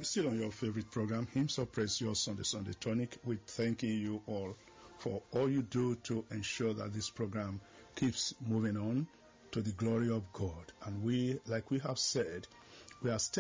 Still on your favorite program, Hymns of Praise, your Sunday Tonic. We're thanking you all for all you do to ensure that this program keeps moving on to the glory of God. And we, like we have said, we are